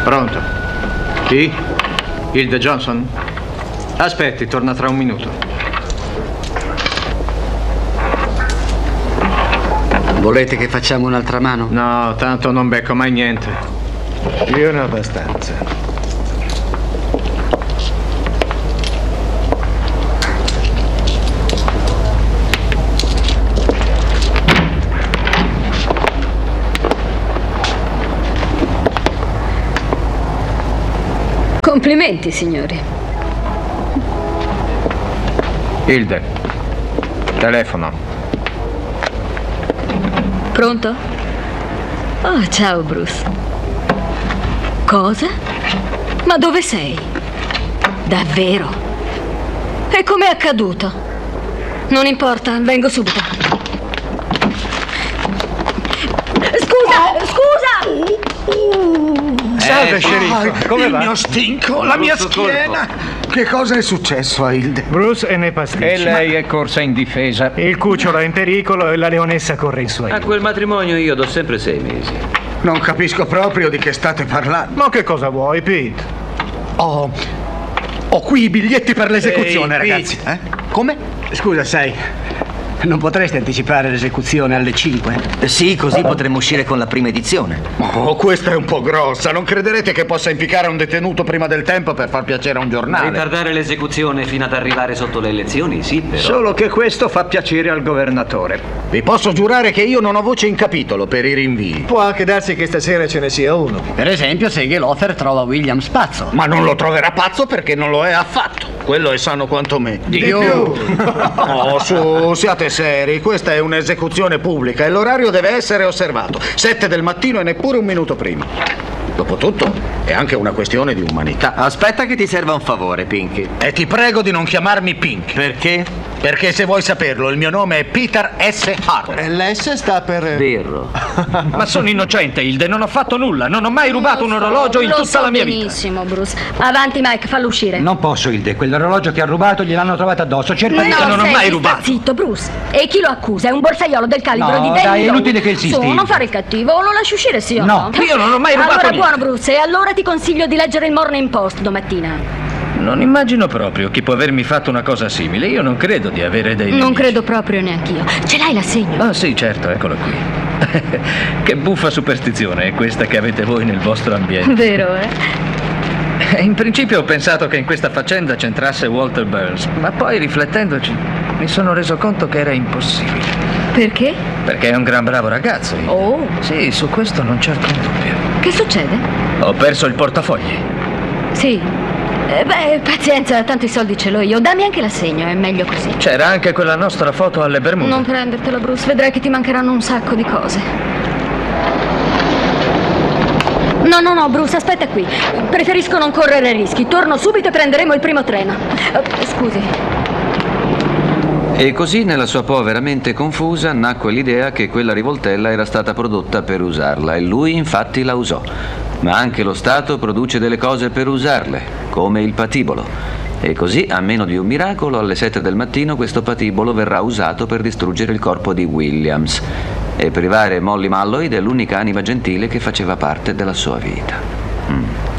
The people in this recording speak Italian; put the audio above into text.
Pronto? Chi? Hilde Johnson? Aspetti, torna tra un minuto. Volete che facciamo un'altra mano? No, tanto non becco mai niente. Io ne ho abbastanza. Complimenti, signori. Hilde, telefono. Pronto? Oh, ciao, Bruce. Cosa? Ma dove sei? Davvero? E com'è accaduto? Non importa, vengo subito. Scusa! Salve, sceriffo. Come il va? mio stinco, la mia schiena. Che cosa è successo a Hilde? Bruce è nei pasticci. E lei è corsa in difesa. Il cucciolo è in pericolo e la leonessa corre in suo A aiuto. quel matrimonio io do sempre 6 mesi. Non capisco proprio di che state parlando. Ma che cosa vuoi, Pete? Ho qui i biglietti per l'esecuzione, Ehi, ragazzi. Pete. Come? Scusa, sai, non potresti anticipare l'esecuzione alle 5? Sì, così potremmo uscire con la prima edizione. Oh, questa è un po' grossa. Non crederete che possa impiccare un detenuto prima del tempo per far piacere a un giornale? Ritardare l'esecuzione fino ad arrivare sotto le elezioni, sì, però. Solo che questo fa piacere al governatore. Vi posso giurare che io non ho voce in capitolo per i rinvii. Può anche darsi che stasera ce ne sia uno. Per esempio, se Gelofer trova Williams pazzo. Ma non lo troverà pazzo perché non lo è affatto. Quello è sano quanto me. Di più. Oh, su, siate seri. Questa è un'esecuzione pubblica e l'orario deve essere osservato. 7 del mattino e neppure un minuto prima. Dopotutto, è anche una questione di umanità. Aspetta che ti serva un favore, Pinky. E ti prego di non chiamarmi Pink. Perché? Perché se vuoi saperlo, il mio nome è Peter S. Hart. L'S sta per... Birro. Ma sono innocente, Hilde, non ho fatto nulla. Non ho mai rubato un orologio in Lo tutta so la mia vita. benissimo, Bruce. Avanti, Mike, fallo uscire. Non posso, Hilde. Quell'orologio che ha rubato gliel'hanno trovato addosso. Cerca di... io non ho senti, mai sta rubato. zitto, Bruce. E chi lo accusa? È un borsaiolo del calibro No, di Danny dai, è Long. inutile che insisti. Su, non fare il cattivo, o lo lasci uscire, sì o No, no? io non ho mai rubato Allora, niente. buono, Bruce, e allora ti consiglio di leggere il Morning Post domattina. Non immagino proprio chi può avermi fatto una cosa simile. Io non credo di avere dei Non nemici. credo proprio neanch'io. Ce l'hai l'assegno? Ah sì, certo, eccolo qui. Che buffa superstizione è questa che avete voi nel vostro ambiente. Vero, eh? In principio ho pensato che in questa faccenda c'entrasse Walter Burns, ma poi riflettendoci mi sono reso conto che era impossibile. Perché? Perché è un gran bravo ragazzo. Oh, Sì, su questo non c'è alcun dubbio. che succede? Ho perso il portafogli. Sì. Pazienza, tanto i soldi ce l'ho io. Dammi anche l'assegno, è meglio così. C'era anche quella nostra foto alle Bermude. Non prendertela, Bruce, vedrai che ti mancheranno un sacco di cose. No, Bruce, aspetta qui. Preferisco non correre rischi. Torno subito e prenderemo il primo treno. Scusi. E così nella sua povera mente confusa nacque l'idea che quella rivoltella era stata prodotta per usarla e lui infatti la usò. Ma anche lo Stato produce delle cose per usarle, come il patibolo. E così, a meno di un miracolo, alle 7 del mattino questo patibolo verrà usato per distruggere il corpo di Williams e privare Molly Malloy dell'unica anima gentile che faceva parte della sua vita.